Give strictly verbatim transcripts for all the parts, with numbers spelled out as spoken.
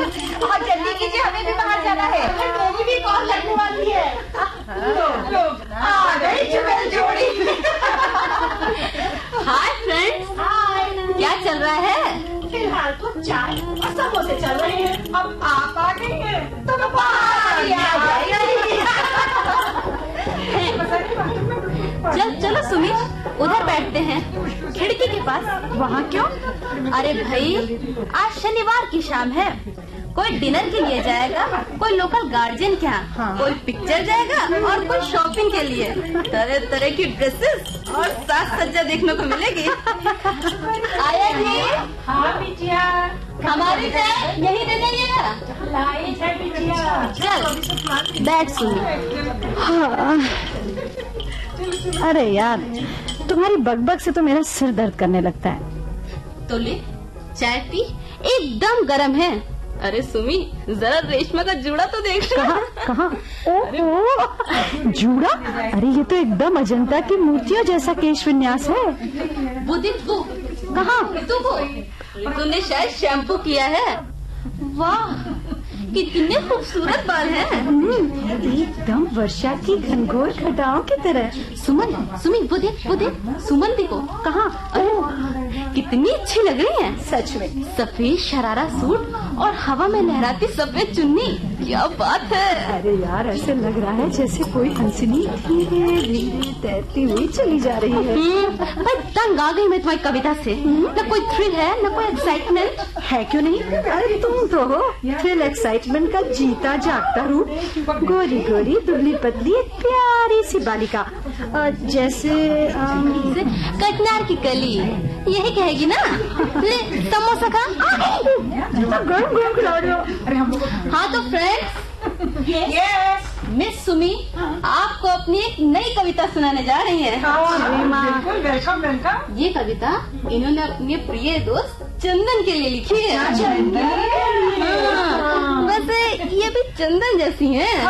बहुत जल्दी कीजिए, हमें भी बाहर जाना है। मेरी भी कॉल लगने वाली है। लोग लोग आ गई चुड़ैल जोड़ी। हाय फ्रेंड्स, हाय। क्या चल रहा है? फिलहाल तो चाय और समोसे चल रहे हैं। अब आप आ गई हैं तो पार्टी आ जाएगी। चल चलो सुमित, उधर बैठते हैं खिड़की के पास। वहाँ क्यों? अरे भाई, आज शनिवार की शाम है। कोई डिनर के लिए जाएगा, कोई लोकल गार्जियन के यहाँ, हाँ। कोई पिक्चर जाएगा और कोई शॉपिंग के लिए। तरह तरह की ड्रेसेस और साज सज्जा देखने को मिलेगी। आया जी? हाँ बिटिया, हमारी चाय यही दे देंगे। लाई है बिटिया। चल बैठ सुन। हाँ। अरे यार, तुम्हारी बकबक से तो मेरा सिर दर्द करने लगता है। तो ले चाय पी, एकदम गर्म है। अरे सुमी, जरा रेशमा का जूड़ा तो देख। कहाँ कहाँ? ओह, जूड़ा? अरे ये तो एकदम अजंता की मूर्तियों जैसा केश विन्यास है। वो देख वो। कहाँ? तू वो, तूने शायद शैम्पू किया है। वाह, कितने खूबसूरत बाल हैं। एकदम वर्षा की घनघोर घटाओं की तरह। सुमन, सुमी वो देख वो देख, सुमन देखो। कहाँ? कितनी अच्छी लग रही है सच में। सफेद शरारा सूट और हवा में लहराती सफेद चुन्नी, क्या बात है। अरे यार, ऐसे लग रहा है जैसे कोई हंसनी धीरे धीरे तैरती हुई चली जा रही है। पर तंग आ गई मैं तुम्हारी कविता से। न कोई थ्रिल है, न कोई एक्साइटमेंट है। क्यों नहीं? अरे तुम तो हो थ्रिल एक्साइटमेंट का जीता जागता रूप। गोरी गोरी दुबली पतली एक प्यारी सी बालिका, जैसे कटनार की कली, यही कहेगी ना। ले समोसा खा। गरम गरम खिला रहे हो। हाँ तो फ्रेंड्स, यस मिस सुमी आपको अपनी एक नई कविता सुनाने जा रही है। बिल्कुल, वेलकम वेलकम। ये कविता इन्होंने अपने प्रिय दोस्त चंदन के लिए लिखी है। हाँ, वैसे ये भी चंदन जैसी हैं।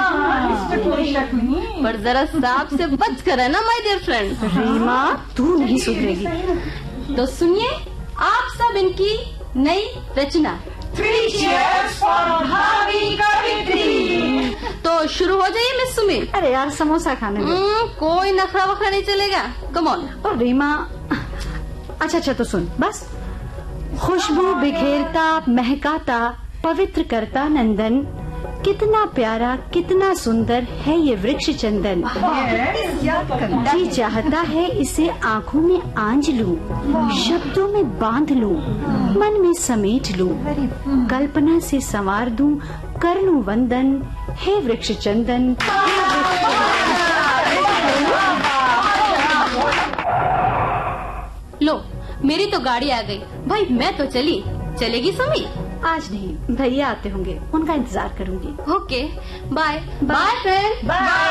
पर जरा सांप से बच कर है ना माय डियर फ्रेंड। रीमा, तू नहीं सुधरेगी। तो सुनिए आप सब इनकी नई रचना। Three cheers for भावी कवित्री। तो शुरू हो जाइए मिस सुमी। अरे यार, समोसा खाने दो। कोई नखरा वखरा नहीं चलेगा, कम ऑन। और रीमा, अच्छा अच्छा तो सुन बस। खुशबू बिखेरता महकाता पवित्र करता नंदन, कितना प्यारा कितना सुंदर है ये वृक्ष चंदन। जी चाहता है इसे आँखों में आंज लूं, शब्दों में बांध लूं, मन में समेट लूं, कल्पना से संवार दूं, कर लूं वंदन हे वृक्ष चंदन। लो मेरी तो गाड़ी आ गई भाई, मैं तो चली। चलेगी सुमी? आज नहीं, भैया आते होंगे, उनका इंतजार करूंगी। Okay bye bye friend. Bye.